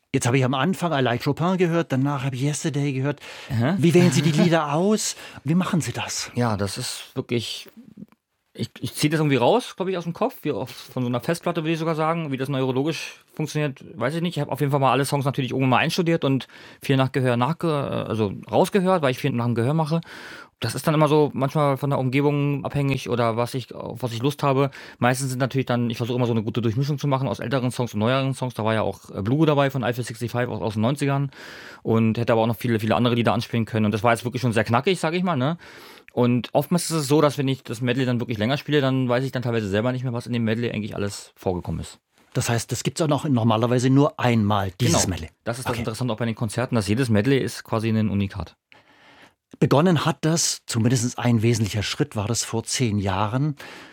Jetzt habe ich am Anfang I Like Chopin gehört, danach habe ich Yesterday gehört. Aha. Wie wählen Sie die Lieder aus? Wie machen Sie das? Ja, das ist wirklich. Ich ziehe das irgendwie raus, glaube ich, aus dem Kopf, wie von so einer Festplatte, würde ich sogar sagen. Wie das neurologisch funktioniert, weiß ich nicht. Ich habe auf jeden Fall mal alle Songs natürlich irgendwann mal einstudiert und viel nach Gehör also rausgehört, weil ich viel nach dem Gehör mache. Das ist dann immer so manchmal von der Umgebung abhängig oder auf was ich Lust habe. Meistens sind natürlich dann, ich versuche immer so eine gute Durchmischung zu machen aus älteren Songs und neueren Songs. Da war ja auch Blue dabei von Eiffel 65 aus den 90ern und hätte aber auch noch viele, viele andere Lieder anspielen können. Und das war jetzt wirklich schon sehr knackig, sage ich mal, ne? Und oftmals ist es so, dass wenn ich das Medley dann wirklich länger spiele, dann weiß ich dann teilweise selber nicht mehr, was in dem Medley eigentlich alles vorgekommen ist. Das heißt, das gibt es auch noch normalerweise nur einmal, dieses Genau. Medley. Das ist das Interessante auch bei den Konzerten, dass jedes Medley ist quasi ein Unikat. Begonnen hat das, zumindest ein wesentlicher Schritt war das vor 10 Jahren,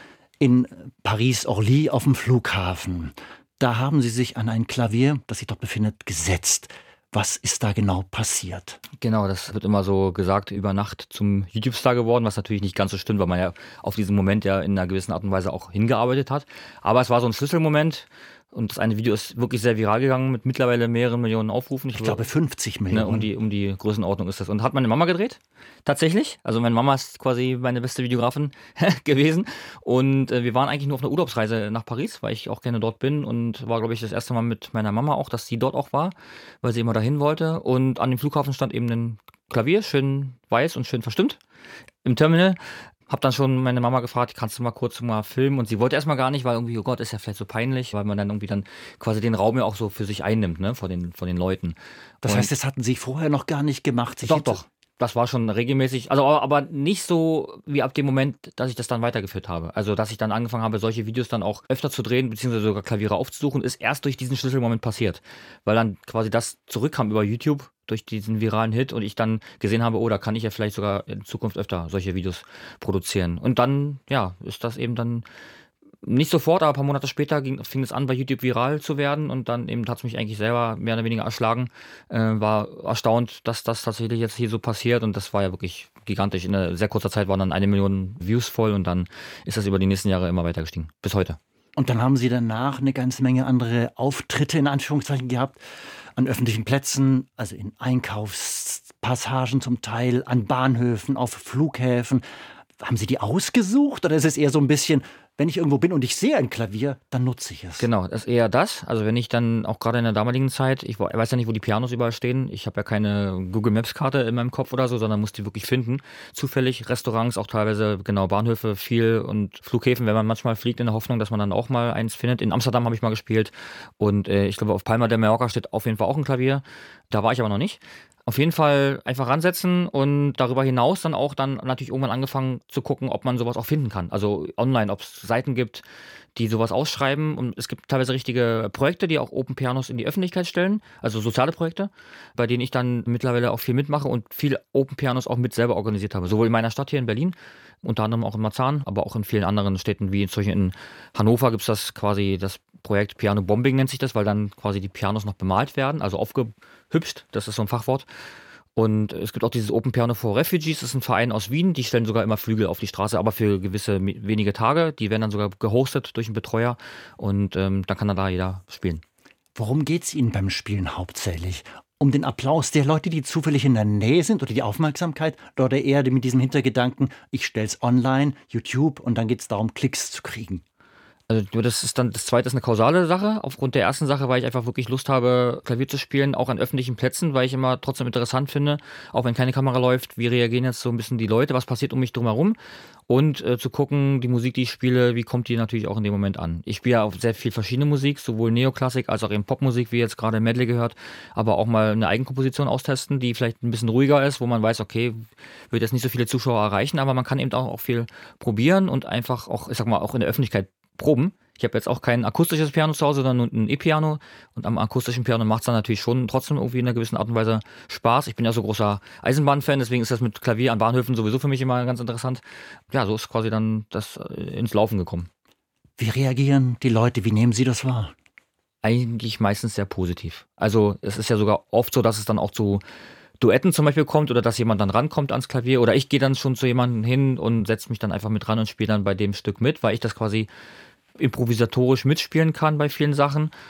in Paris-Orly auf dem Flughafen. Da haben Sie sich an ein Klavier, das sich dort befindet, gesetzt. Was ist da genau passiert? Genau, das wird immer so gesagt, über Nacht zum YouTube-Star geworden, was natürlich nicht ganz so stimmt, weil man ja auf diesen Moment ja in einer gewissen Art und Weise auch hingearbeitet hat. Aber es war so ein Schlüsselmoment und das eine Video ist wirklich sehr viral gegangen mit mittlerweile mehreren Millionen Aufrufen. Ich glaube 50 Ne, Millionen. um die Größenordnung ist das. Und hat meine Mama gedreht, tatsächlich. Also meine Mama ist quasi meine beste Videografin gewesen. Und wir waren eigentlich nur auf einer Urlaubsreise nach Paris, weil ich auch gerne dort bin. Und war, glaube ich, das erste Mal mit meiner Mama auch, dass sie dort auch war, weil sie immer dahin wollte. Und an dem Flughafen stand eben ein Klavier, schön weiß und schön verstimmt im Terminal. Hab dann schon meine Mama gefragt, kannst du mal kurz mal filmen? Und sie wollte erstmal gar nicht, weil irgendwie, oh Gott, ist ja vielleicht so peinlich, weil man dann irgendwie dann quasi den Raum ja auch so für sich einnimmt, ne, von den Leuten. Das heißt, das hatten Sie vorher noch gar nicht gemacht. Doch. Das war schon regelmäßig, also aber nicht so wie ab dem Moment, dass ich das dann weitergeführt habe. Also, dass ich dann angefangen habe, solche Videos dann auch öfter zu drehen, beziehungsweise sogar Klaviere aufzusuchen, ist erst durch diesen Schlüsselmoment passiert. Weil dann quasi das zurückkam über YouTube, durch diesen viralen Hit und ich dann gesehen habe, oh, da kann ich ja vielleicht sogar in Zukunft öfter solche Videos produzieren. Und dann, ja, ist das eben dann nicht sofort, aber ein paar Monate später fing es an, bei YouTube viral zu werden und dann eben hat es mich eigentlich selber mehr oder weniger erschlagen. War erstaunt, dass das tatsächlich jetzt hier so passiert und das war ja wirklich gigantisch. In einer sehr kurzer Zeit waren dann 1 Million Views voll und dann ist das über die nächsten Jahre immer weiter gestiegen. Bis heute. Und dann haben Sie danach eine ganze Menge andere Auftritte in Anführungszeichen gehabt, an öffentlichen Plätzen, also in Einkaufspassagen zum Teil, an Bahnhöfen, auf Flughäfen. Haben Sie die ausgesucht oder ist es eher so ein bisschen, wenn ich irgendwo bin und ich sehe ein Klavier, dann nutze ich es? Genau, das ist eher das. Also wenn ich dann auch gerade in der damaligen Zeit, ich weiß ja nicht, wo die Pianos überall stehen. Ich habe ja keine Google Maps Karte in meinem Kopf oder so, sondern muss die wirklich finden. Zufällig Restaurants, auch teilweise genau Bahnhöfe viel und Flughäfen, wenn man manchmal fliegt in der Hoffnung, dass man dann auch mal eins findet. In Amsterdam habe ich mal gespielt und ich glaube auf Palma de Mallorca steht auf jeden Fall auch ein Klavier. Da war ich aber noch nicht. Auf jeden Fall einfach ransetzen und darüber hinaus dann auch dann natürlich irgendwann angefangen zu gucken, ob man sowas auch finden kann. Also online, ob es Seiten gibt, die sowas ausschreiben. Und es gibt teilweise richtige Projekte, die auch Open Pianos in die Öffentlichkeit stellen, also soziale Projekte, bei denen ich dann mittlerweile auch viel mitmache und viel Open Pianos auch mit selber organisiert habe. Sowohl in meiner Stadt hier in Berlin, unter anderem auch in Marzahn, aber auch in vielen anderen Städten, wie zum Beispiel in Hannover gibt es das quasi, das Projekt Piano Bombing nennt sich das, weil dann quasi die Pianos noch bemalt werden, also aufgehübscht, das ist so ein Fachwort. Und es gibt auch dieses Open Piano for Refugees, das ist ein Verein aus Wien, die stellen sogar immer Flügel auf die Straße, aber für gewisse wenige Tage. Die werden dann sogar gehostet durch einen Betreuer und dann kann dann da jeder spielen. Worum geht es Ihnen beim Spielen hauptsächlich? Um den Applaus der Leute, die zufällig in der Nähe sind oder die Aufmerksamkeit? Oder eher mit diesem Hintergedanken, ich stelle es online, YouTube und dann geht es darum, Klicks zu kriegen? Also das ist dann, das zweite ist eine kausale Sache. Aufgrund der ersten Sache, weil ich einfach wirklich Lust habe, Klavier zu spielen, auch an öffentlichen Plätzen, weil ich immer trotzdem interessant finde, auch wenn keine Kamera läuft, wie reagieren jetzt so ein bisschen die Leute, was passiert um mich drumherum und zu gucken, die Musik, die ich spiele, wie kommt die natürlich auch in dem Moment an. Ich spiele ja auch sehr viel verschiedene Musik, sowohl Neoklassik als auch eben Popmusik, wie jetzt gerade Medley gehört, aber auch mal eine Eigenkomposition austesten, die vielleicht ein bisschen ruhiger ist, wo man weiß, okay, wird jetzt nicht so viele Zuschauer erreichen, aber man kann eben auch viel probieren und einfach auch, ich sag mal, auch in der Öffentlichkeit proben. Ich habe jetzt auch kein akustisches Piano zu Hause, sondern nur ein E-Piano. Und am akustischen Piano macht es dann natürlich schon trotzdem irgendwie in einer gewissen Art und Weise Spaß. Ich bin ja so großer Eisenbahnfan, deswegen ist das mit Klavier an Bahnhöfen sowieso für mich immer ganz interessant. Ja, so ist quasi dann das ins Laufen gekommen. Wie reagieren die Leute? Wie nehmen Sie das wahr? Eigentlich meistens sehr positiv. Also es ist ja sogar oft so, dass es dann auch zu Duetten zum Beispiel kommt oder dass jemand dann rankommt ans Klavier oder ich gehe dann schon zu jemandem hin und setze mich dann einfach mit ran und spiele dann bei dem Stück mit, weil ich das quasi improvisatorisch mitspielen kann bei vielen Sachen.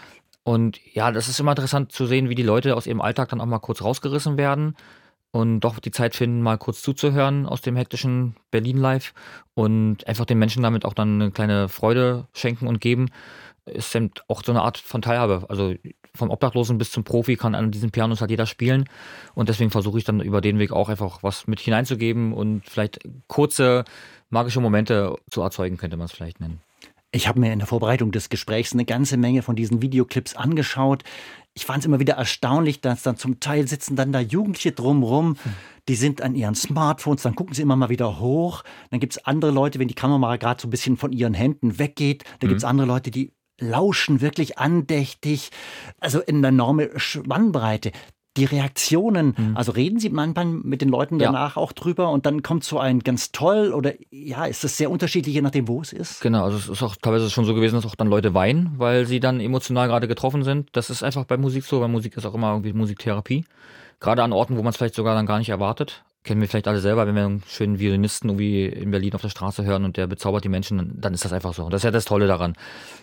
Und ja, das ist immer interessant zu sehen, wie die Leute aus ihrem Alltag dann auch mal kurz rausgerissen werden und doch die Zeit finden, mal kurz zuzuhören aus dem hektischen Berlin Live und einfach den Menschen damit auch dann eine kleine Freude schenken und geben. Ist eben auch so eine Art von Teilhabe. Also vom Obdachlosen bis zum Profi kann an diesen Pianos halt jeder spielen. Und deswegen versuche ich dann über den Weg auch einfach was mit hineinzugeben und vielleicht kurze magische Momente zu erzeugen, könnte man es vielleicht nennen. Ich habe mir in der Vorbereitung des Gesprächs eine ganze Menge von diesen Videoclips angeschaut. Ich fand es immer wieder erstaunlich, dass dann zum Teil sitzen dann da Jugendliche drumrum, die sind an ihren Smartphones, dann gucken sie immer mal wieder hoch. Dann gibt es andere Leute, wenn die Kamera gerade so ein bisschen von ihren Händen weggeht, dann gibt es andere Leute, die lauschen wirklich andächtig, also in einer enorme Spannbreite. Die Reaktionen, also reden Sie manchmal mit den Leuten danach auch drüber und dann kommt so ein ganz toll oder ja, ist das sehr unterschiedlich, je nachdem, wo es ist? Genau, also es ist auch teilweise schon so gewesen, dass auch dann Leute weinen, weil sie dann emotional gerade getroffen sind. Das ist einfach bei Musik so, weil Musik ist auch immer irgendwie Musiktherapie. Gerade an Orten, wo man es vielleicht sogar dann gar nicht erwartet. Kennen wir vielleicht alle selber, wenn wir einen schönen Violinisten irgendwie in Berlin auf der Straße hören und der bezaubert die Menschen, dann ist das einfach so. Und das ist ja das Tolle daran.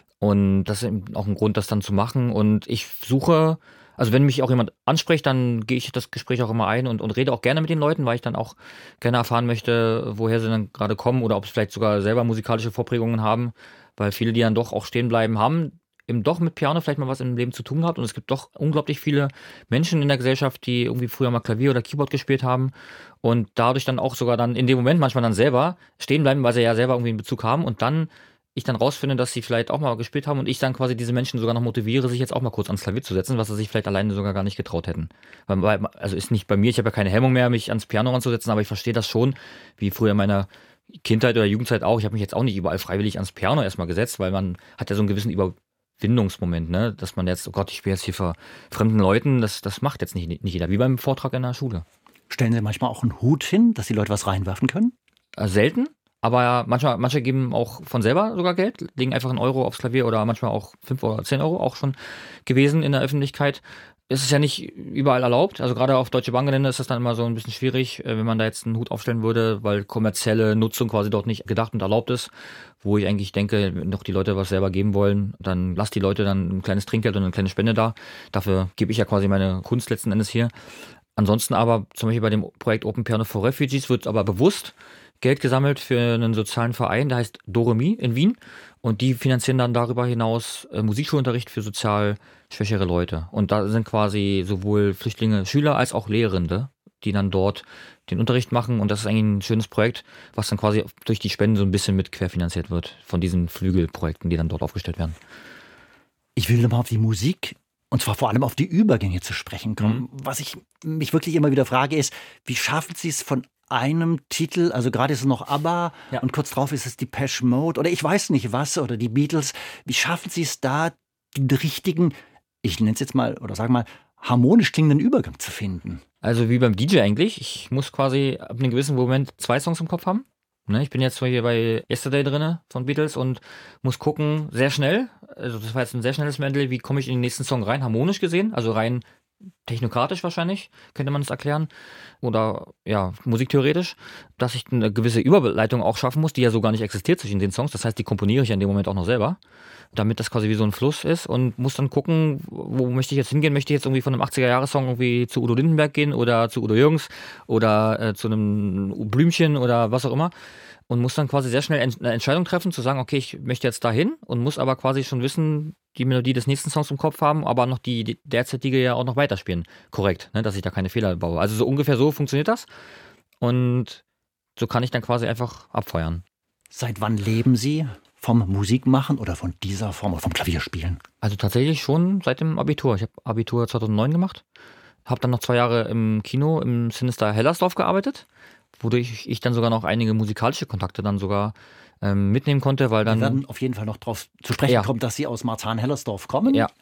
Und das ist eben auch ein Grund, das dann zu machen. Und ich suche, also wenn mich auch jemand anspricht, dann gehe ich das Gespräch auch immer ein und rede auch gerne mit den Leuten, weil ich dann auch gerne erfahren möchte, woher sie dann gerade kommen oder ob sie vielleicht sogar selber musikalische Vorprägungen haben. Weil viele, die dann doch auch stehen bleiben, haben eben doch mit Piano vielleicht mal was im Leben zu tun gehabt. Und es gibt doch unglaublich viele Menschen in der Gesellschaft, die irgendwie früher mal Klavier oder Keyboard gespielt haben und dadurch dann auch sogar dann in dem Moment manchmal dann selber stehen bleiben, weil sie ja selber irgendwie einen Bezug haben und dann ich dann rausfinde, dass sie vielleicht auch mal gespielt haben und ich dann quasi diese Menschen sogar noch motiviere, sich jetzt auch mal kurz ans Klavier zu setzen, was sie sich vielleicht alleine sogar gar nicht getraut hätten. Also ist nicht bei mir, ich habe ja keine Hemmung mehr, mich ans Piano ranzusetzen, aber ich verstehe das schon, wie früher in meiner Kindheit oder Jugendzeit auch. Ich habe mich jetzt auch nicht überall freiwillig ans Piano erstmal gesetzt, weil man hat ja so einen gewissen Überwindungsmoment, ne? Dass man jetzt, oh Gott, ich spiele jetzt hier vor fremden Leuten, das macht jetzt nicht jeder, wie beim Vortrag in der Schule. Stellen Sie manchmal auch einen Hut hin, dass die Leute was reinwerfen können? Selten. Aber manche geben auch von selber sogar Geld, legen einfach einen Euro aufs Klavier oder manchmal auch 5 oder 10 Euro, auch schon gewesen in der Öffentlichkeit. Es ist ja nicht überall erlaubt, also gerade auf Deutsche Bankgelände ist das dann immer so ein bisschen schwierig, wenn man da jetzt einen Hut aufstellen würde, weil kommerzielle Nutzung quasi dort nicht gedacht und erlaubt ist, wo ich eigentlich denke, wenn doch die Leute was selber geben wollen, dann lasst die Leute dann ein kleines Trinkgeld und eine kleine Spende da. Dafür gebe ich ja quasi meine Kunst letzten Endes hier. Ansonsten aber zum Beispiel bei dem Projekt Open Piano for Refugees wird aber bewusst Geld gesammelt für einen sozialen Verein, der heißt Doremi in Wien. Und die finanzieren dann darüber hinaus Musikschulunterricht für sozial schwächere Leute. Und da sind quasi sowohl Flüchtlinge, Schüler als auch Lehrende, die dann dort den Unterricht machen. Und das ist eigentlich ein schönes Projekt, was dann quasi durch die Spenden so ein bisschen mit querfinanziert wird von diesen Flügelprojekten, die dann dort aufgestellt werden. Ich will nochmal auf die Musik und zwar vor allem auf die Übergänge zu sprechen kommen. Was ich mich wirklich immer wieder frage ist, wie schaffen Sie es von einem Titel, also gerade ist es noch ABBA und kurz drauf ist es Depeche Mode oder ich weiß nicht was oder die Beatles. Wie schaffen Sie es da, den richtigen, ich nenne es jetzt mal oder sage mal, harmonisch klingenden Übergang zu finden? Also wie beim DJ eigentlich. Ich muss quasi ab einem gewissen Moment 2 Songs im Kopf haben. Ne, ich bin jetzt hier bei Yesterday drin von Beatles und muss gucken, sehr schnell, also das war jetzt ein sehr schnelles Medley, wie komme ich in den nächsten Song rein, harmonisch gesehen, also rein technokratisch wahrscheinlich, könnte man es erklären, oder ja, musiktheoretisch, dass ich eine gewisse Überleitung auch schaffen muss, die ja so gar nicht existiert zwischen den Songs, das heißt, die komponiere ich ja in dem Moment auch noch selber, damit das quasi wie so ein Fluss ist und muss dann gucken, wo möchte ich jetzt hingehen, möchte ich jetzt irgendwie von einem 80er-Jahres-Song irgendwie zu Udo Lindenberg gehen oder zu Udo Jürgens oder zu einem Blümchen oder was auch immer und muss dann quasi sehr schnell eine Entscheidung treffen, zu sagen, okay, ich möchte jetzt dahin und muss aber quasi schon wissen, die Melodie des nächsten Songs im Kopf haben, aber noch die derzeitige ja auch noch weiterspielen. Korrekt, ne, dass ich da keine Fehler baue. Also so ungefähr so funktioniert das und so kann ich dann quasi einfach abfeuern. Seit wann leben Sie vom Musikmachen oder von dieser Form oder vom Klavierspielen? Also tatsächlich schon seit dem Abitur. Ich habe Abitur 2009 gemacht, habe dann noch 2 Jahre im Kino im Sinister Hellersdorf gearbeitet, wodurch ich dann sogar noch einige musikalische Kontakte dann sogar mitnehmen konnte, weil dann... Wir werden auf jeden Fall noch darauf zu sprechen kommen, dass Sie aus Marzahn-Hellersdorf kommen. Ja.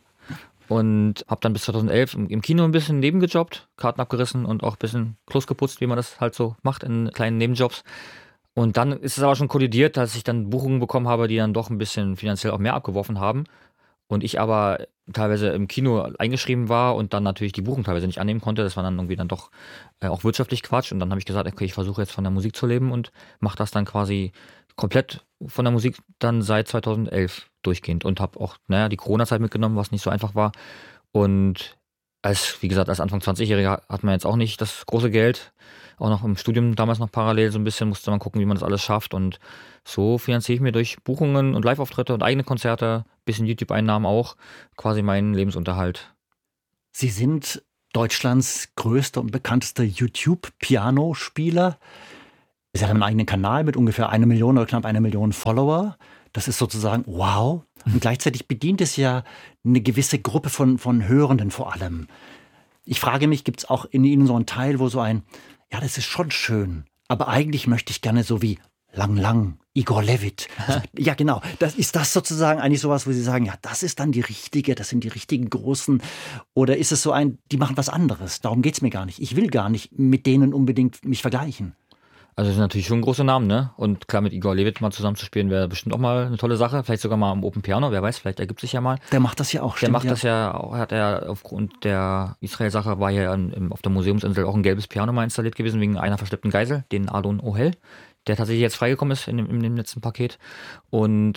Und habe dann bis 2011 im Kino ein bisschen nebengejobbt, Karten abgerissen und auch ein bisschen Klos geputzt, wie man das halt so macht in kleinen Nebenjobs. Und dann ist es aber schon kollidiert, dass ich dann Buchungen bekommen habe, die dann doch ein bisschen finanziell auch mehr abgeworfen haben. und ich aber teilweise im Kino eingeschrieben war und dann natürlich die Buchung teilweise nicht annehmen konnte. Das war dann irgendwie dann doch auch wirtschaftlich Quatsch. Und dann habe ich gesagt, okay, ich versuche jetzt von der Musik zu leben und mache das dann quasi komplett von der Musik dann seit 2011 durchgehend und habe auch, die Corona-Zeit mitgenommen, was nicht so einfach war. Und wie gesagt, als Anfang 20-Jähriger hat man jetzt auch nicht das große Geld. Auch noch im Studium damals noch parallel so ein bisschen, musste man gucken, wie man das alles schafft. Und so finanziere ich mir durch Buchungen und Live-Auftritte und eigene Konzerte, bisschen YouTube-Einnahmen auch, quasi meinen Lebensunterhalt. Sie sind Deutschlands größter und bekanntester YouTube-Pianospieler. Sie haben einen eigenen Kanal mit ungefähr 1 Million oder knapp 1 Million Follower. Das ist sozusagen wow. Und gleichzeitig bedient es ja eine gewisse Gruppe von Hörenden vor allem. Ich frage mich, gibt es auch in Ihnen so einen Teil, wo so ja, das ist schon schön, aber eigentlich möchte ich gerne so wie Lang, Igor Levit. Also, ja, genau. Ist das sozusagen eigentlich sowas, wo Sie sagen, ja, das ist dann das sind die richtigen Großen? Oder ist es so die machen was anderes? Darum geht es mir gar nicht. Ich will gar nicht mit denen unbedingt mich vergleichen. Also das sind natürlich schon große Namen, ne? Und klar, mit Igor Levit mal zusammenzuspielen, wäre bestimmt auch mal eine tolle Sache. Vielleicht sogar mal am Open Piano, wer weiß, vielleicht ergibt sich ja mal. Der macht das ja auch, stimmt. Der macht das ja auch, hat er aufgrund der Israel-Sache, war ja auf der Museumsinsel auch ein gelbes Piano mal installiert gewesen, wegen einer verschleppten Geisel, den Adon Ohel, der tatsächlich jetzt freigekommen ist in dem letzten Paket. Und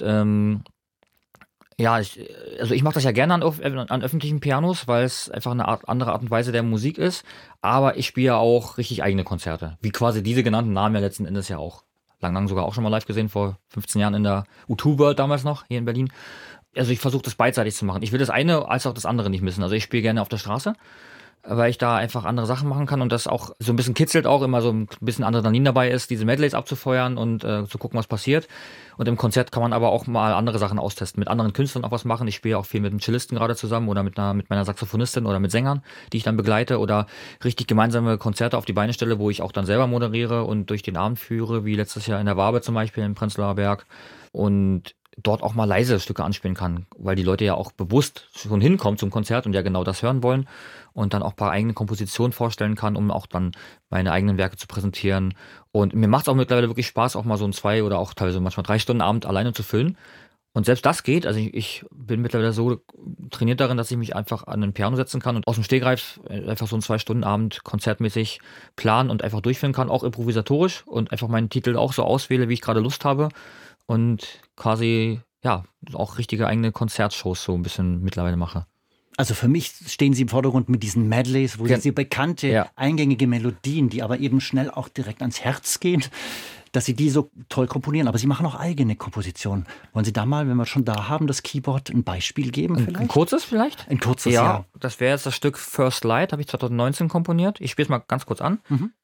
ich mache das ja gerne an öffentlichen Pianos, weil es einfach eine andere Art und Weise der Musik ist. Aber ich spiele ja auch richtig eigene Konzerte. Wie quasi diese genannten Namen ja letzten Endes ja auch. Lang sogar auch schon mal live gesehen, vor 15 Jahren in der U2 World damals noch, hier in Berlin. Also ich versuche das beidseitig zu machen. Ich will das eine als auch das andere nicht missen. Also ich spiele gerne auf der Straße, weil ich da einfach andere Sachen machen kann und das auch so ein bisschen kitzelt, auch immer so ein bisschen Adrenalin dabei ist, diese Medleys abzufeuern und zu gucken, was passiert. Und im Konzert kann man aber auch mal andere Sachen austesten, mit anderen Künstlern auch was machen. Ich spiele auch viel mit einem Cellisten gerade zusammen oder mit meiner Saxophonistin oder mit Sängern, die ich dann begleite oder richtig gemeinsame Konzerte auf die Beine stelle, wo ich auch dann selber moderiere und durch den Abend führe, wie letztes Jahr in der Wabe zum Beispiel im Prenzlauer Berg. Und dort auch mal leise Stücke anspielen kann, weil die Leute ja auch bewusst schon hinkommen zum Konzert und ja genau das hören wollen und dann auch ein paar eigene Kompositionen vorstellen kann, um auch dann meine eigenen Werke zu präsentieren. Und mir macht es auch mittlerweile wirklich Spaß, auch mal so ein 2 oder auch teilweise manchmal 3 Stunden Abend alleine zu füllen. Und selbst das geht. Also ich bin mittlerweile so trainiert darin, dass ich mich einfach an ein Piano setzen kann und aus dem Stegreif einfach so einen 2 Stunden Abend konzertmäßig planen und einfach durchführen kann, auch improvisatorisch und einfach meinen Titel auch so auswähle, wie ich gerade Lust habe. Und quasi, ja, auch richtige eigene Konzertshows so ein bisschen mittlerweile mache. Also für mich stehen Sie im Vordergrund mit diesen Medleys, wo Sie bekannte, eingängige Melodien, die aber eben schnell auch direkt ans Herz gehen, dass Sie die so toll komponieren. Aber Sie machen auch eigene Kompositionen. Wollen Sie da mal, wenn wir schon da haben, das Keyboard ein Beispiel geben vielleicht? Ein kurzes vielleicht? Ein kurzes, ja. Das wäre jetzt das Stück First Light, habe ich 2019 komponiert. Ich spiele es mal ganz kurz an.